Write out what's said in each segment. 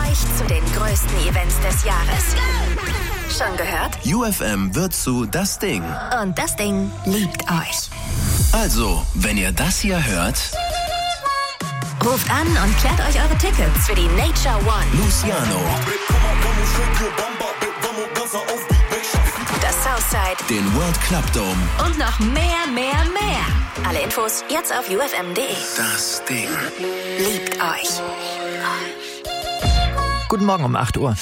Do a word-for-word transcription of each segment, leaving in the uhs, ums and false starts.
euch zu den größten Events des Jahres. Schon gehört? U F M wird zu Das Ding. Und das Ding liebt euch. Also, wenn ihr das hier hört, ruft an und klärt euch eure Tickets für die Nature One, Luciano, das Southside, den World Club Dome und noch mehr, mehr, mehr. Alle Infos jetzt auf u f m punkt d e. Das Ding Liebt euch. Guten Morgen um acht Uhr.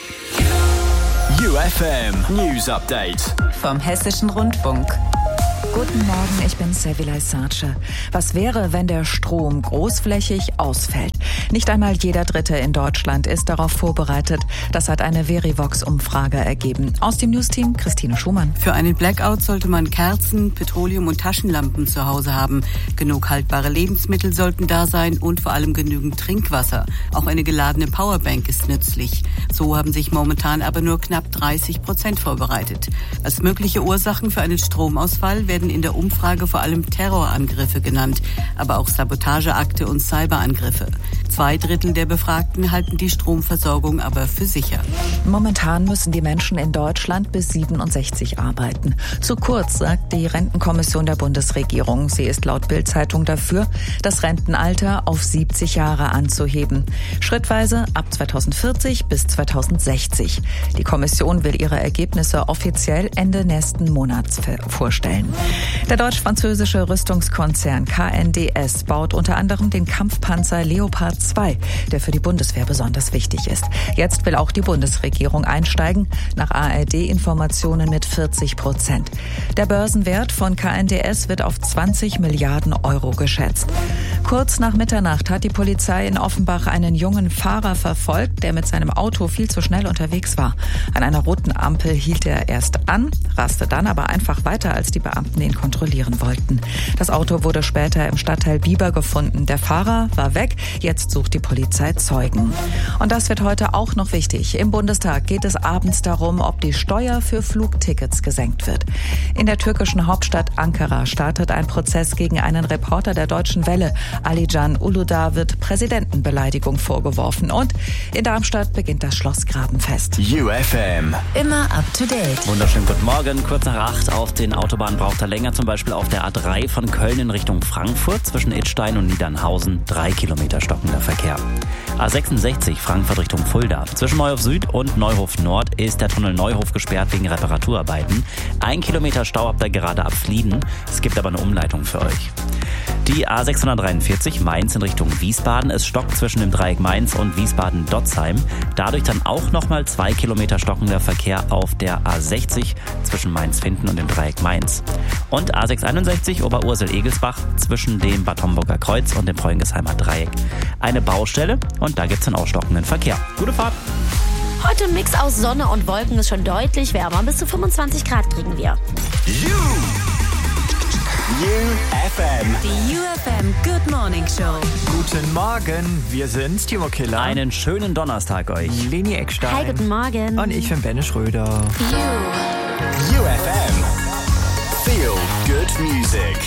U F M News Update vom Hessischen Rundfunk. Guten Morgen, ich bin Sevilay Sarce. Was wäre, wenn der Strom großflächig ausfällt? Nicht einmal jeder Dritte in Deutschland ist darauf vorbereitet. Das hat eine Verivox-Umfrage ergeben. Aus dem Newsteam Christine Schumann. Für einen Blackout sollte man Kerzen, Petroleum- und Taschenlampen zu Hause haben. Genug haltbare Lebensmittel sollten da sein und vor allem genügend Trinkwasser. Auch eine geladene Powerbank ist nützlich. So haben sich momentan aber nur knapp dreißig Prozent vorbereitet. Als mögliche Ursachen für einen Stromausfall werden in der Umfrage vor allem Terrorangriffe genannt, aber auch Sabotageakte und Cyberangriffe. Zwei Drittel der Befragten halten die Stromversorgung aber für sicher. Momentan müssen die Menschen in Deutschland bis siebenundsechzig arbeiten. Zu kurz, sagt die Rentenkommission der Bundesregierung. Sie ist laut Bild-Zeitung dafür, das Rentenalter auf siebzig Jahre anzuheben. Schrittweise ab zweitausendvierzig bis zweitausendsechzig. Die Kommission will ihre Ergebnisse offiziell Ende nächsten Monats vorstellen. Der deutsch-französische Rüstungskonzern K N D S baut unter anderem den Kampfpanzer Leopard zwei, der für die Bundeswehr besonders wichtig ist. Jetzt will auch die Bundesregierung einsteigen, nach A R D-Informationen mit vierzig Prozent. Der Börsenwert von K N D S wird auf zwanzig Milliarden Euro geschätzt. Kurz nach Mitternacht hat die Polizei in Offenbach einen jungen Fahrer verfolgt, der mit seinem Auto viel zu schnell unterwegs war. An einer roten Ampel hielt er erst an, raste dann aber einfach weiter, als die Beamten ihn kontrollieren wollten. Das Auto wurde später im Stadtteil Bieber gefunden. Der Fahrer war weg. Jetzt sucht die Polizei Zeugen. Und das wird heute auch noch wichtig. Im Bundestag geht es abends darum, ob die Steuer für Flugtickets gesenkt wird. In der türkischen Hauptstadt Ankara startet ein Prozess gegen einen Reporter der Deutschen Welle. Alican Uludağ wird Präsidentenbeleidigung vorgeworfen. Und in Darmstadt beginnt das Schlossgrabenfest. U F M Immer up to date. Wunderschönen guten Morgen. Kurz nach acht auf den Autobahnen braucht er länger, zum Beispiel auf der A drei von Köln in Richtung Frankfurt zwischen Idstein und Niedernhausen. Drei Kilometer stockender Verkehr. A sechsundsechzig Frankfurt Richtung Fulda. Zwischen Neuhof Süd und Neuhof Nord ist der Tunnel Neuhof gesperrt wegen Reparaturarbeiten. Ein Kilometer Stau habt ihr gerade ab Flieden. Es gibt aber eine Umleitung für euch. Die A sechshundertdreiundvierzig Mainz in Richtung Wiesbaden. Es stockt zwischen dem Dreieck Mainz und Wiesbaden-Dotzheim. Dadurch dann auch nochmal zwei Kilometer stockender Verkehr auf der A sechzig zwischen Mainz-Finden und dem Dreieck Mainz. Und A sechshunderteinundsechzig Oberursel-Egelsbach zwischen dem Bad Homburger Kreuz und dem Preuengheimer Dreieck. Eine Baustelle und da gibt's einen ausstockenden Verkehr. Gute Fahrt! Heute ein Mix aus Sonne und Wolken, ist schon deutlich wärmer. Bis zu fünfundzwanzig Grad kriegen wir. U F M Die U F M Good Morning Show. Guten Morgen, wir sind Timo Killer. Einen schönen Donnerstag euch. Leni Eckstein. Hi, guten Morgen. Und ich bin Benne Schröder. U F M Feel Good Music.